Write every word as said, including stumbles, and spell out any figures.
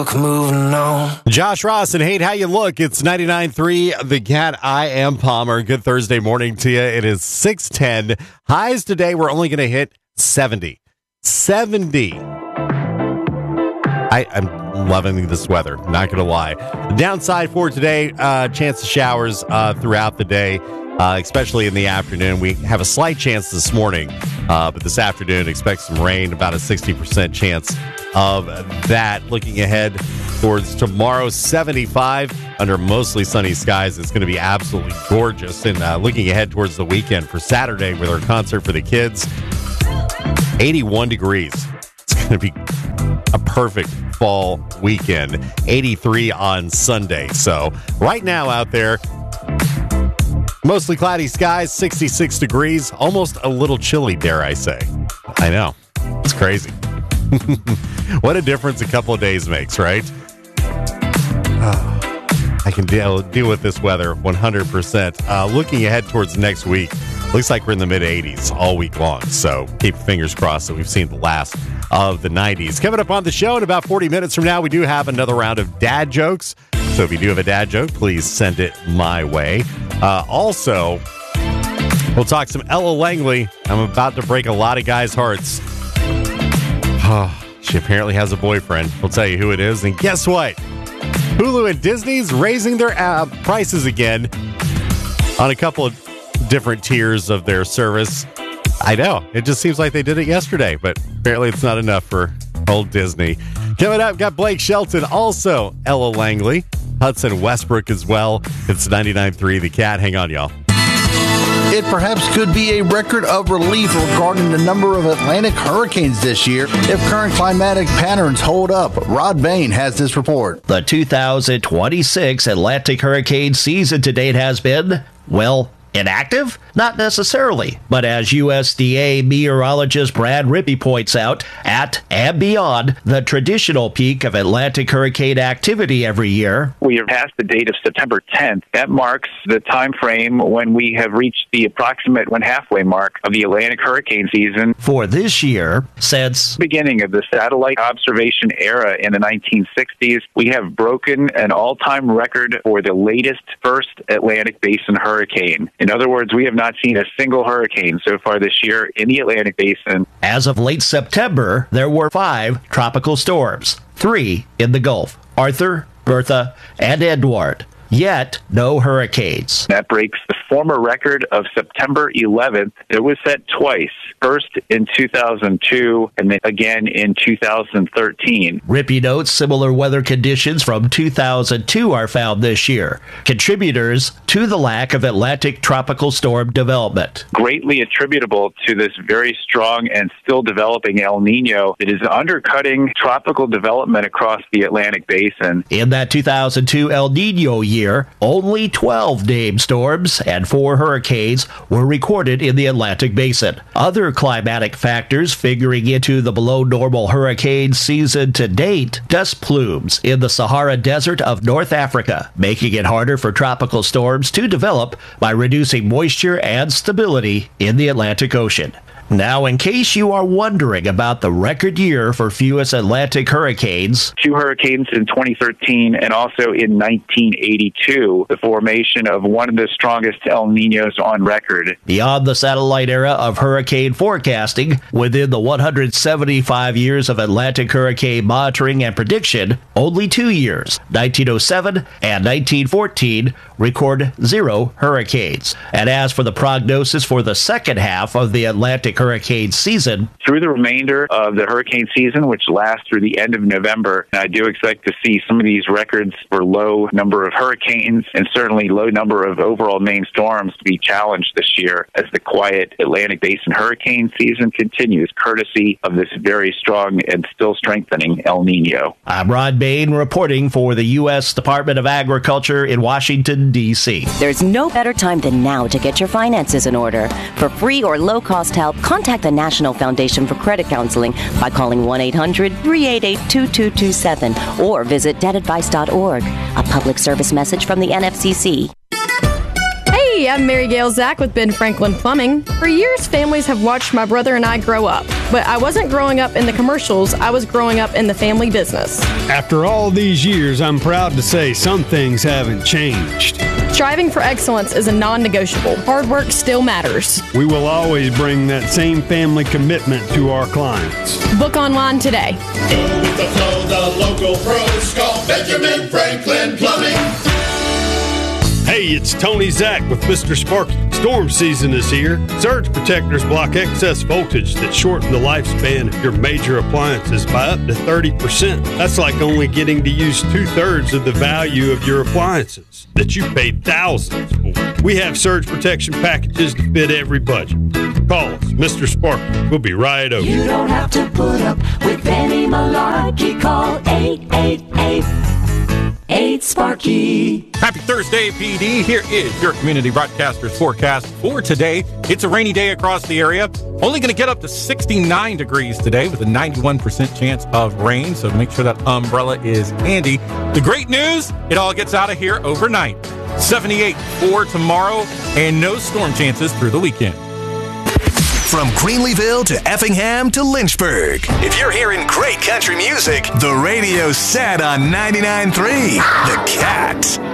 look, moving on. Josh Ross and Hate How You Look. It's ninety-nine point three The Cat. I am Palmer. Good Thursday morning to you. It is six ten. Highs today, we're only going to hit seventy. seventy. I, I'm loving this weather, not going to lie. The downside for today, uh, chance of showers uh, throughout the day, uh, especially in the afternoon. We have a slight chance this morning, uh, but this afternoon, expect some rain, about a sixty percent chance of that. Looking ahead towards tomorrow, seventy-five under mostly sunny skies. It's going to be absolutely gorgeous. And uh, looking ahead towards the weekend for Saturday with our concert for the kids, eighty-one degrees. It's going to be a perfect fall weekend. eighty-three on Sunday. So right now out there, mostly cloudy skies, sixty-six degrees, almost a little chilly, dare I say. I know. It's crazy. What a difference a couple of days makes, right? Oh, I can deal, deal with this weather one hundred percent. Uh, looking ahead towards next week, looks like we're in the mid-eighties all week long. So keep your fingers crossed that we've seen the last of the nineties. Coming up on the show in about forty minutes from now, we do have another round of dad jokes. So if you do have a dad joke, please send it my way. Uh, also, we'll talk some Ella Langley. I'm about to break a lot of guys' hearts. Oh, she apparently has a boyfriend. We'll tell you who it is. And guess what? Hulu and Disney's raising their uh, prices again on a couple of different tiers of their service. I know. It just seems like they did it yesterday, but apparently it's not enough for old Disney. Coming up, got Blake Shelton, also Ella Langley, Hudson Westbrook as well. It's ninety-nine point three The Cat. Hang on, y'all. It perhaps could be a record of relief regarding the number of Atlantic hurricanes this year if current climatic patterns hold up. Rod Bain has this report. The two thousand twenty-six Atlantic hurricane season to date has been, well, inactive? Not necessarily, but as U S D A meteorologist Brad Rippey points out, at and beyond the traditional peak of Atlantic hurricane activity every year. We are past the date of September tenth. That marks the time frame when we have reached the approximate one halfway mark of the Atlantic hurricane season. For this year, since the beginning of the satellite observation era in the nineteen sixties, we have broken an all-time record for the latest first Atlantic Basin hurricane. In other words, we have not seen a single hurricane so far this year in the Atlantic Basin. As of late September, there were five tropical storms, three in the Gulf, Arthur, Bertha, and Edward. Yet, no hurricanes. That breaks the former record of September eleventh. It was set twice, first in two thousand two and then again in two thousand thirteen. Rippey notes similar weather conditions from two thousand two are found this year, contributors to the lack of Atlantic tropical storm development. Greatly attributable to this very strong and still developing El Nino that is undercutting tropical development across the Atlantic Basin. In that two thousand two El Nino year, only twelve named storms and four hurricanes were recorded in the Atlantic Basin. Other climatic factors figuring into the below normal hurricane season to date: dust plumes in the Sahara Desert of North Africa, making it harder for tropical storms to develop by reducing moisture and stability in the Atlantic Ocean. Now, in case you are wondering about the record year for fewest Atlantic hurricanes, two hurricanes in twenty thirteen and also in nineteen eighty-two, the formation of one of the strongest El Ninos on record. Beyond the satellite era of hurricane forecasting, within the one hundred seventy-five years of Atlantic hurricane monitoring and prediction, only two years, nineteen oh seven and nineteen fourteen, record zero hurricanes. And as for the prognosis for the second half of the Atlantic hurricane season, through the remainder of the hurricane season, which lasts through the end of November, I do expect to see some of these records for low number of hurricanes and certainly low number of overall named storms to be challenged this year as the quiet Atlantic Basin hurricane season continues, courtesy of this very strong and still strengthening El Nino. I'm Rod Bain reporting for the U S Department of Agriculture in Washington, D C There's no better time than now to get your finances in order. For free or low-cost help, contact the National Foundation for Credit Counseling by calling one eight hundred, three eight eight, two two two seven or visit debt advice dot org. A public service message from the N F C C. Hey, Hey, I'm Mary Gail Zach with Ben Franklin Plumbing. For years, families have watched my brother and I grow up. But I wasn't growing up in the commercials, I was growing up in the family business. After all these years, I'm proud to say some things haven't changed. Striving for excellence is a non-negotiable. Hard work still matters. We will always bring that same family commitment to our clients. Book online today. Go with the flow, the local pros. Call Benjamin Franklin Plumbing. Hey, it's Tony Zach with Mister Sparky. Storm season is here. Surge protectors block excess voltage that shorten the lifespan of your major appliances by up to thirty percent. That's like only getting to use two-thirds of the value of your appliances that you paid thousands for. We have surge protection packages to fit every budget. Call us, Mister Sparky. We'll be right over. You don't have to put up with any malarkey. Call eight eight eight, eight Sparky. Happy Thursday, P D. Here is your community broadcaster's forecast for today. It's a rainy day across the area. Only going to get up to sixty-nine degrees today with a ninety-one percent chance of rain, so make sure that umbrella is handy. The great news, it all gets out of here overnight. seventy-eight for tomorrow, and no storm chances through the weekend. From Greenleeville to Effingham to Lynchburg. If you're hearing great country music, the radio's set on ninety-nine point three. The Cat.